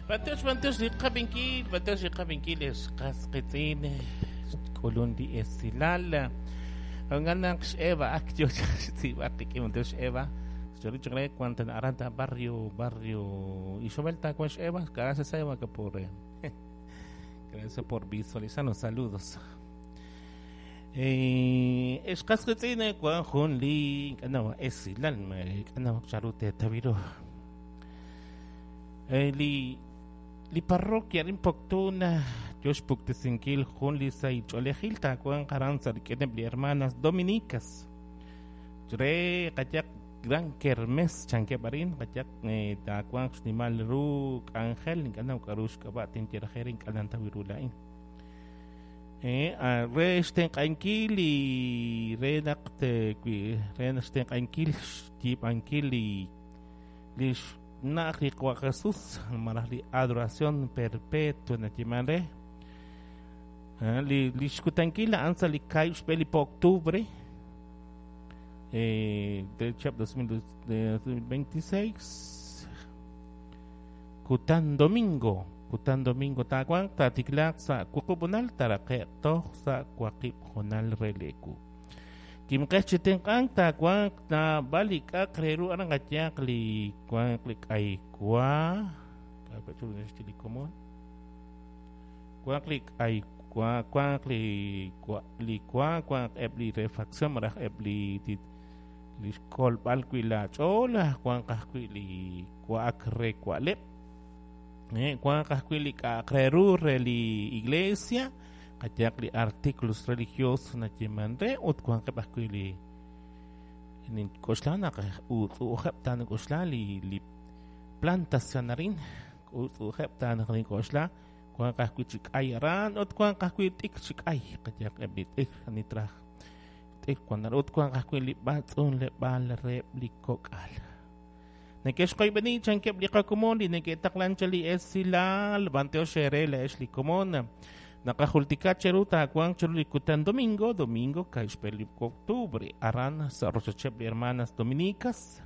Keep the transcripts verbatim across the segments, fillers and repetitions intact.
Bateos, bateos, di kabinkil, bateos, di kabinkil, es kasketin, kolon di esilala. Ang anak Eva, akyo, si Batik, bateos Eva. Sorry, chakre, cuantan aranta barrio, barrio, y sobelta con Eva, gracias a Eva que por, gracias por visualizarnos, saludos. Eh, es kasketin, cuan jun li, ano, esilal, ano, charute, tabiro. Eh, li, li parroquia rin poctuna Dios puktisingil jun li sa icholejil ta kuan karanza li keneb li hermanas dominicas re kayak gran kermes chanke barin kayak eh, ta kuan xnimal ruk angel ngana karush kaba tintira herin kanan tawirulain eh a re sten kankili re nakte kui re sten kankil tip ankili li Naki kwa Jesús, marahli adoración perpetua na timare. Li li shkutankila ansa li kai speli po octubre eh del chap dos mil veintiséis. Kutan domingo, kutan domingo takwang tatiklak sa kukubunal taraketo sa kwakip honal releku. Kim kachitin kang ta kwang na balik a kreru arang atyak li kwang klik ay kwa apa tu ni stili komon kwang klik ay kwa kwang klik kwa li kwa kwang ebli refacción marah ebli tit li kol bal kwila chola kwang kah kwili kwa akre kwa lep eh kwang kah kwili ka kreru reli iglesia kayak li artículos religiosos na jemande ut kuang ke bakwili nin koslana ka ut u khaptan kosla li li plantacionarin ut u khaptan ni kosla kuang ka kuchik ayaran ut kuang ka kuitik chik ay kayak ebit ik nitra ik kuan ut kuang ka kuili batun le bal replikokal nekesh koy bani chanke blika komon ni neketaklan chali es sila levanteo shere le es li komon Nakahultika cheruta kuang churlikutan domingo, domingo kaispeli octubre, aran sa Rochachep hermanas dominicas,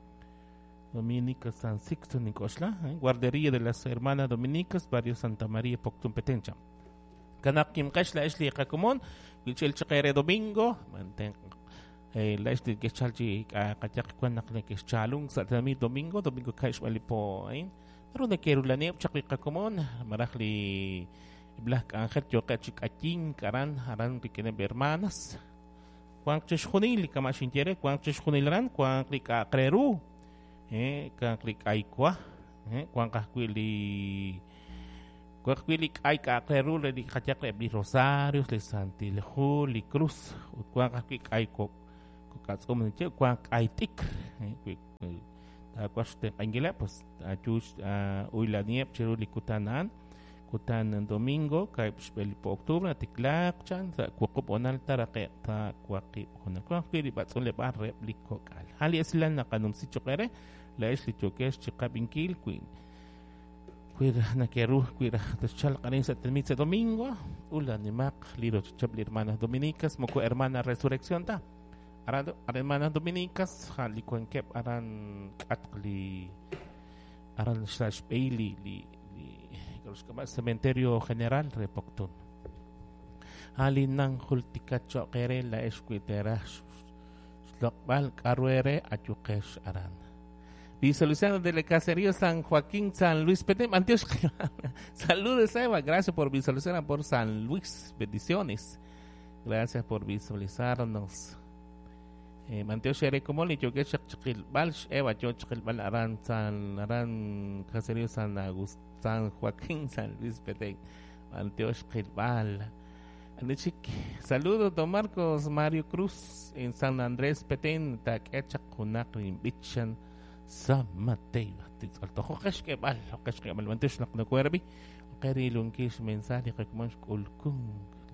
Dominicas San Sixto Nicosla, eh? Guardería de las hermanas dominicas, barrio Santa María Poctumpetencha. Kanak kim kashla esli kakumon, gilchel chakere domingo, manten eh, la esli gechalchi kachak kuan nakne keschalung sa tami domingo, domingo kaispeli po, eh? Pero nekerulanep chakli kakumon, marahli Black Angel yo kachik ating karan haran rikene hermanas kwang cheshunil kamashinjere kwang cheshunilan kwang klik akreru eh kwang klik aikwa eh kwang kahkwili kwang kwili ay akreru le di kachak le rosarios le santiljo li cruz kwang kahkwik aiko kokatsom che kwang aitik eh kwik ta kwaste angela pues achus uilaniep cheru likutanan kutan ng domingo kay speli po octubre tiklak chan sa kukup onal tarake ta kwakip onal kwa pili batson le bar repliko kal hali eslan na kanum si chokere la es li chokes chikabinkil queen kuira na keru kuira tschal kanin sa temit sa domingo ula ni mak liro chabli hermanas dominicas moko hermana resurrección ta arado hermanas dominicas hali kwenkep aran atli aran slash bailey li Cementerio General Repocton. Halin ng hultikacho kere la eskwitera slokbal karuere achukesh aran. Visualizando del caserío San Joaquín, San Luis Petem. Antes, saludos Eva, gracias por visualizar por San Luis, bendiciones. Gracias por visualizarnos. Eh, Manteo Shere como le yo que chakil bal Eva yo chakil bal aran San aran caserío San Agustín. San Joaquín, San Luis Petén, Manteo Esquilbal. Saludos, don Marcos Mario Cruz en San Andrés Petén, Takecha Kunakrin Bichan, San Mateo. Alto Jokesh Kebal, Jokesh Kebal, Manteo Naknakuerbi, Keri Lunkish mensaje que como Kulkung,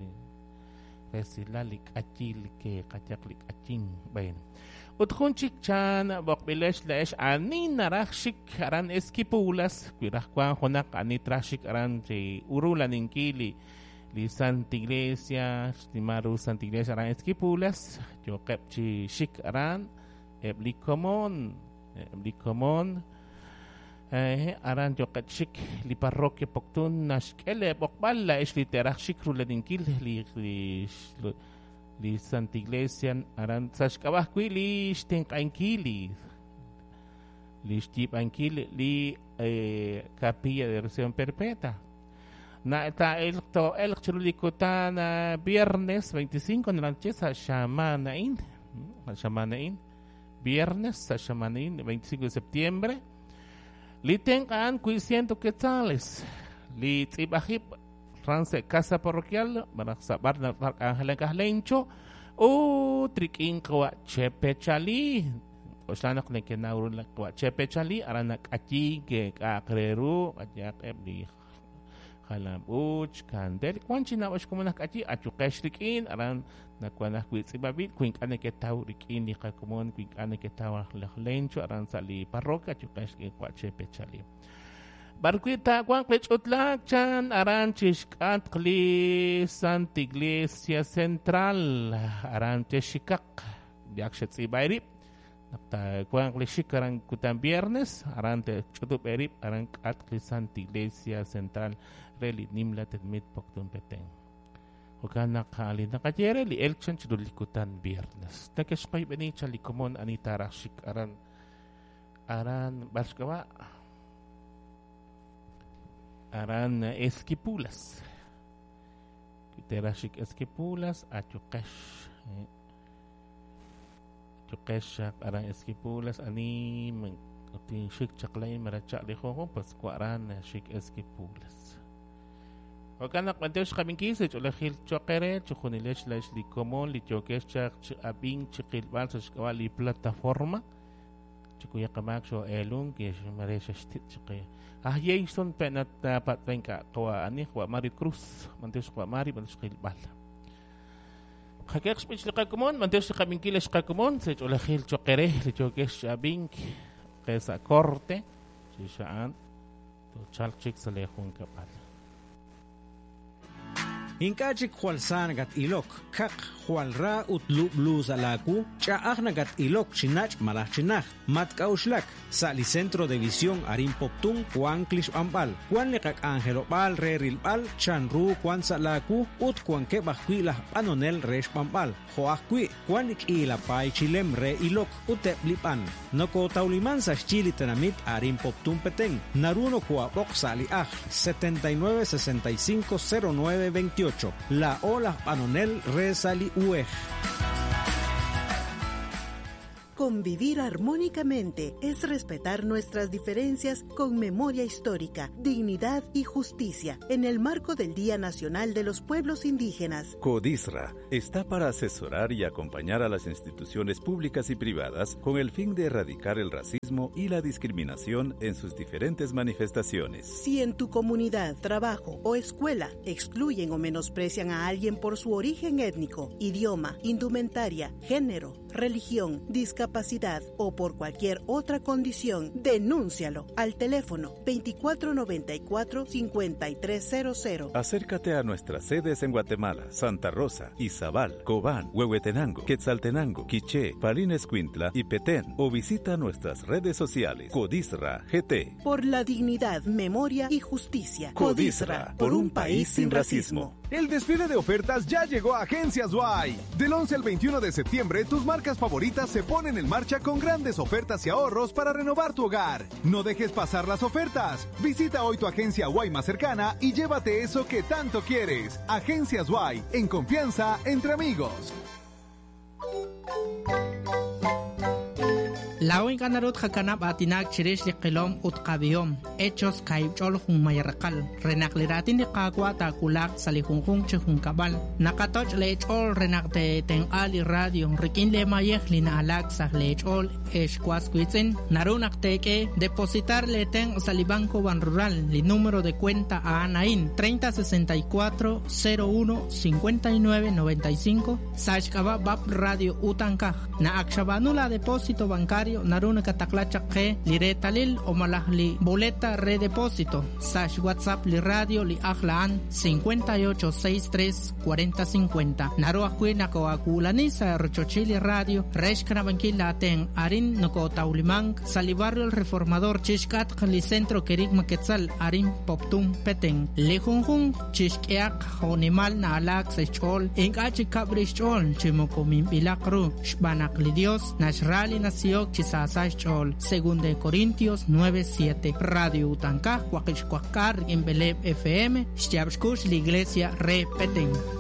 Resilalik Achil, que Kachaklik Achin, Bain. Utkhunchik chan bokbilesh lesh ani narashik aran eskipulas kwirah kwan honak ani trashik aran che urulan inkili li Santa Iglesia ni maru Santa Iglesia aran eskipulas yo kepchi shik aran ebli komon ebli komon eh aran yo kachik li parroquia Poctun nashkele bokballa es literach shikru ledinkil li li li Santa Iglesia aran sashkabahkui li stinkankili li stipankili li eh, capilla de oración perpetua na ta el to el chulikutan viernes veinticinco de la noche sa shamanain shamanain viernes sa shamanain veinticinco de septiembre li tengan cuiciento quetzales li tibahip France casa parroquial para sabar na Ángel Kahlencho o trikin kwa chepechali o sana kung kinaurun la kwa chepechali aranak achi ke akreru ajak ebli halabuch kandel kwanchi na was kumunak achi achukesh rikin aran nakwana kwitsi babit kuin ane ke tau rikin ni kakumon kuin ane ke tau Kahlencho aran sali parroquia achukesh ke kwa chepechali Barquita Juan Clechutlac Chan Aranchis Atli Santa Iglesia Central Aranches Shikak Yakshets Ibairip Napta Juan Clechikaran Kutan Viernes Arante Chutup Erip Aran Atli Santa Iglesia Central Reli Nimla Tedmit Poctun Peteng Hukana Kali Nakajere Li Elchan Chudulikutan Viernes Nakeshkay Benicha Likomon Anita Rashik Aran Aran Bashkawa Aran Esquipulas Terashik Esquipulas Achukesh Achukesh Aran Esquipulas Ani Tin Shik Chaklain Marachak Lehoho Pas Aran Shik Esquipulas Okanak Mantesh Kaminkisich Olahil Chokere Chukunilesh Lash Likomon Lichokesh Chak Abing Chikil Balsas Kawali Plataforma Chikuya Kamaksho Elung Kish Maresha Stit Chikaya Ah, Jason penat dapat tengka tua ani kwa Mari Cruz, mantis kwa Mari mantis kilbal. Hakek speech leka kumon, mantis ka minkiles ka kumon, se chola khil chokere, le chokesh abing kesa korte, si saan to chalchik sa lehun kapal. Inkachik Jualsan gat ilok, kak Jualra utlu blues alaku, chaag gat ilok chinach malach chinach, mat kaushlak, sali centro de visión arim poptun, Juan Klish Ambal, Juan nekak Angelo Bal, re rilbal, chanru, Juan salaku, ut Juan ke bakwilah panonel resh pambal, Joakwi, Juan ik ila pai chilem re ilok, ute blipan, noko tauliman sa chili tenamit arim poptun peteng, naruno kwa bok sali aj, setenta y nueve sesenta y cinco cero nueve veintiocho. La Ola Panonel Resali Uej. Convivir armónicamente es respetar nuestras diferencias con memoria histórica, dignidad y justicia en el marco del Día Nacional de los Pueblos Indígenas. CODISRA está para asesorar y acompañar a las instituciones públicas y privadas con el fin de erradicar el racismo y la discriminación en sus diferentes manifestaciones. Si en tu comunidad, trabajo o escuela excluyen o menosprecian a alguien por su origen étnico, idioma, indumentaria, género, religión, discapacidad o por cualquier otra condición, denúncialo al teléfono veinticuatro noventa y cuatro cincuenta y tres cero cero. Acércate a nuestras sedes en Guatemala, Santa Rosa, Izabal, Cobán, Huehuetenango, Quetzaltenango, Quiché, Palín-Escuintla y Petén o visita nuestras redes sociales. CODISRA G T. Por la dignidad, memoria y justicia. CODISRA, por un país sin racismo. El desfile de ofertas ya llegó a Agencias Y. Del once al veintiuno de septiembre, tus marcas favoritas se ponen en marcha con grandes ofertas y ahorros para renovar tu hogar. No dejes pasar las ofertas. Visita hoy tu agencia Y más cercana y llévate eso que tanto quieres. Agencias Y, en confianza entre amigos. Lawin kanarot hakanap atinak chirish liqilom utqabiyom hechos kaibchol jun mayarqal renakliratin de qaqwa takulak salihunjun chehun kabal nakatoch lechol renakte ten ali radio rikin le mayeh lina alak sah lechol eshkwasquitzen narunakteke depositar le ten salibanco ban rural li número de cuenta a Anain treinta sesenta y cuatro cero uno cincuenta y nueve noventa y cinco sashkaba bab radio utankaj na akshabanula depósito bancario radio naruna kataklacha ke li talil o malah li boleta redepósito sash WhatsApp li radio li ahlaan cinco ocho seis tres cuarenta cincuenta naro akuina ko akulani sa rochochili radio resh kanabankila ten arin noko taulimang sa li barrio el reformador chishkat li centro kerik maketzal arin poptum peteng li junjun chishkiak honimal na alak sa chol ingachi kabrish chol chimoko mimbilakru shbanak li Dios nashrali nasiok chisasay chol segunda de Corintios nueve siete radio Utankah Huaquichcuacar en Beleb F M Shtiabshkush la iglesia repeten.